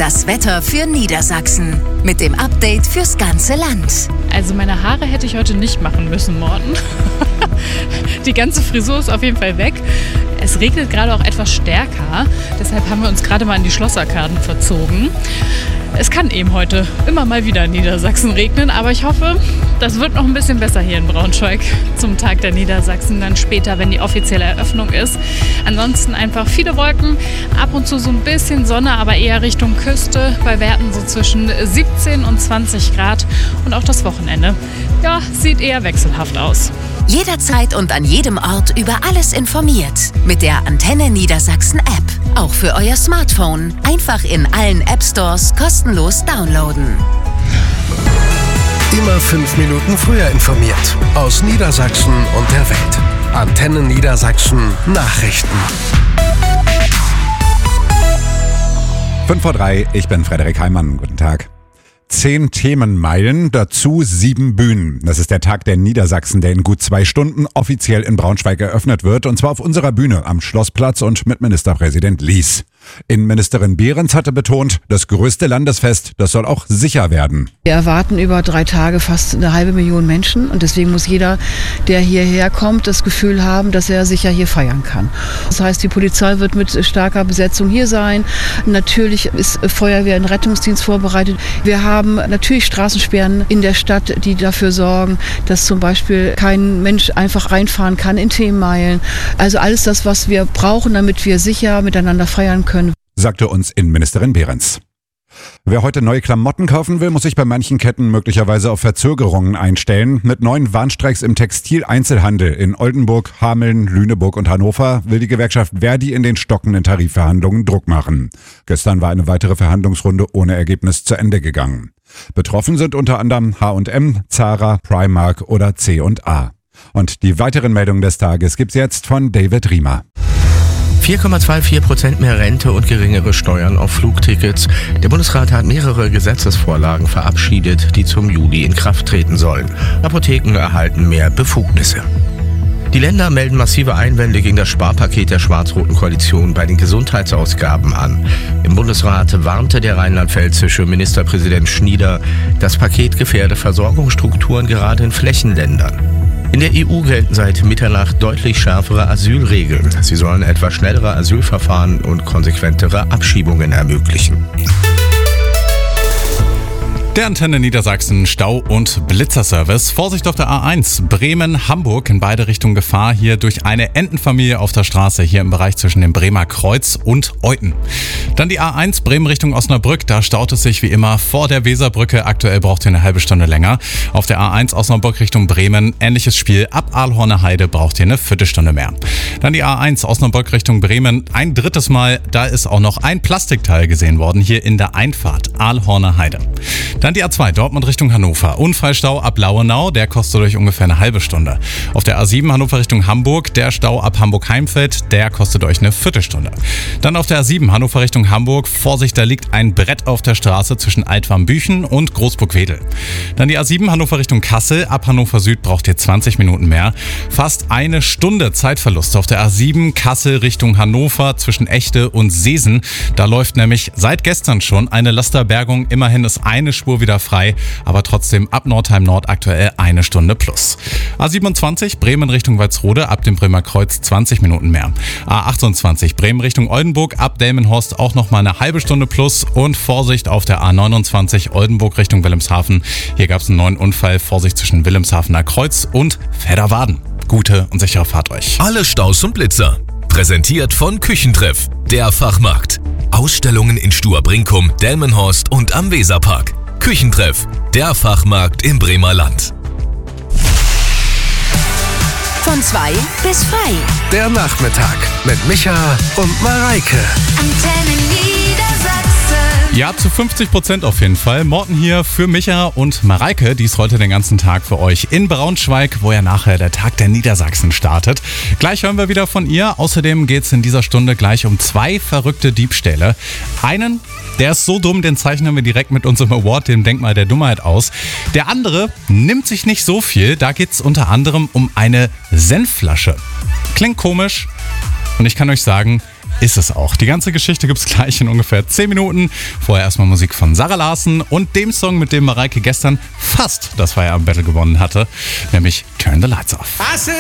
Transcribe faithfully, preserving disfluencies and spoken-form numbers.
Das Wetter für Niedersachsen mit dem Update fürs ganze Land. Also meine Haare hätte ich heute nicht machen müssen, Morten. Die ganze Frisur ist auf jeden Fall weg. Es regnet gerade auch etwas stärker, deshalb haben wir uns gerade mal in die Schlossarkaden verzogen. Es kann eben heute immer mal wieder in Niedersachsen regnen, aber ich hoffe, das wird noch ein bisschen besser hier in Braunschweig zum Tag der Niedersachsen, dann später, wenn die offizielle Eröffnung ist. Ansonsten einfach viele Wolken, ab und zu so ein bisschen Sonne, aber eher Richtung Küste, bei Werten so zwischen siebzehn und zwanzig Grad. Und auch das Wochenende, ja, sieht eher wechselhaft aus. Jederzeit und an jedem Ort über alles informiert. Mit der Antenne Niedersachsen App. Auch für euer Smartphone. Einfach in allen App Stores kostenlos downloaden. Immer fünf Minuten früher informiert. Aus Niedersachsen und der Welt. Antenne Niedersachsen Nachrichten. fünf vor drei, ich bin Frederik Heimann. Guten Tag. Zehn Themenmeilen, dazu sieben Bühnen. Das ist der Tag der Niedersachsen, der in gut zwei Stunden offiziell in Braunschweig eröffnet wird. Und zwar auf unserer Bühne am Schlossplatz und mit Ministerpräsident Lies. Innenministerin Behrens hatte betont, das größte Landesfest, das soll auch sicher werden. Wir erwarten über drei Tage fast eine halbe Million Menschen und deswegen muss jeder, der hierher kommt, das Gefühl haben, dass er sicher hier feiern kann. Das heißt, die Polizei wird mit starker Besetzung hier sein. Natürlich ist Feuerwehr und Rettungsdienst vorbereitet. Wir haben natürlich Straßensperren in der Stadt, die dafür sorgen, dass zum Beispiel kein Mensch einfach reinfahren kann in Themenmeilen. Also alles das, was wir brauchen, damit wir sicher miteinander feiern können. Können. Sagte uns Innenministerin Behrens. Wer heute neue Klamotten kaufen will, muss sich bei manchen Ketten möglicherweise auf Verzögerungen einstellen. Mit neuen Warnstreiks im Textileinzelhandel in Oldenburg, Hameln, Lüneburg und Hannover will die Gewerkschaft Verdi in den stockenden Tarifverhandlungen Druck machen. Gestern war eine weitere Verhandlungsrunde ohne Ergebnis zu Ende gegangen. Betroffen sind unter anderem H und M, Zara, Primark oder C und A. Und die weiteren Meldungen des Tages gibt's jetzt von David Riemer. vier Komma vierundzwanzig Prozent mehr Rente und geringere Steuern auf Flugtickets. Der Bundesrat hat mehrere Gesetzesvorlagen verabschiedet, die zum Juli in Kraft treten sollen. Apotheken erhalten mehr Befugnisse. Die Länder melden massive Einwände gegen das Sparpaket der schwarz-roten Koalition bei den Gesundheitsausgaben an. Im Bundesrat warnte der rheinland-pfälzische Ministerpräsident Schnieder, das Paket gefährde Versorgungsstrukturen gerade in Flächenländern. In der E U gelten seit Mitternacht deutlich schärfere Asylregeln. Sie sollen etwa schnellere Asylverfahren und konsequentere Abschiebungen ermöglichen. Der Antenne Niedersachsen Stau- und Blitzerservice. Vorsicht auf der A eins. Bremen, Hamburg in beide Richtungen Gefahr. Hier durch eine Entenfamilie auf der Straße. Hier im Bereich zwischen dem Bremer Kreuz und Euten. Dann die A eins Bremen Richtung Osnabrück. Da staut es sich wie immer vor der Weserbrücke. Aktuell braucht ihr eine halbe Stunde länger. Auf der A eins Osnabrück Richtung Bremen. Ähnliches Spiel. Ab Ahlhorner Heide braucht ihr eine Viertelstunde mehr. Dann die A eins Osnabrück Richtung Bremen. Ein drittes Mal. Da ist auch noch ein Plastikteil gesehen worden. Hier in der Einfahrt. Ahlhorner Heide. Dann die A zwei Dortmund Richtung Hannover. Unfallstau ab Lauenau, der kostet euch ungefähr eine halbe Stunde. Auf der A sieben Hannover Richtung Hamburg, der Stau ab Hamburg-Heimfeld, der kostet euch eine Viertelstunde. Dann auf der A sieben Hannover Richtung Hamburg, Vorsicht, da liegt ein Brett auf der Straße zwischen Altwarmbüchen und Großburg-Wedel. Dann die A sieben Hannover Richtung Kassel, ab Hannover Süd braucht ihr zwanzig Minuten mehr. Fast eine Stunde Zeitverlust auf der A sieben Kassel Richtung Hannover zwischen Echte und Seesen. Da läuft nämlich seit gestern schon eine Lasterbergung, immerhin ist eine Spur wieder frei, aber trotzdem ab Nordheim Nord aktuell eine Stunde plus. A siebenundzwanzig Bremen Richtung Walsrode, ab dem Bremer Kreuz zwanzig Minuten mehr. A achtundzwanzig Bremen Richtung Oldenburg, ab Delmenhorst auch noch mal eine halbe Stunde plus und Vorsicht auf der A neunundzwanzig Oldenburg Richtung Wilhelmshaven. Hier gab es einen neuen Unfall, Vorsicht zwischen Wilhelmshavener Kreuz und Fedderwaden. Gute und sichere Fahrt euch. Alle Staus und Blitzer. Präsentiert von Küchentreff, der Fachmarkt. Ausstellungen in Stuhr-Brinkum, Delmenhorst und am Weserpark. Küchentreff, der Fachmarkt im Bremer Land. Von zwei bis frei. Der Nachmittag mit Micha und Mareike. Antenne Niedersachsen. Ja, zu fünfzig Prozent auf jeden Fall. Morten hier für Micha und Mareike. Die ist heute den ganzen Tag für euch in Braunschweig, wo ja nachher der Tag der Niedersachsen startet. Gleich hören wir wieder von ihr. Außerdem geht es in dieser Stunde gleich um zwei verrückte Diebstähle. Einen, der ist so dumm, den zeichnen wir direkt mit unserem Award, dem Denkmal der Dummheit, aus. Der andere nimmt sich nicht so viel. Da geht es unter anderem um eine Senfflasche. Klingt komisch und ich kann euch sagen, ist es auch. Die ganze Geschichte gibt's gleich in ungefähr zehn Minuten. Vorher erstmal Musik von Sarah Larsen und dem Song, mit dem Mareike gestern fast das Feierabend-Battle gewonnen hatte, nämlich Turn the Lights Off.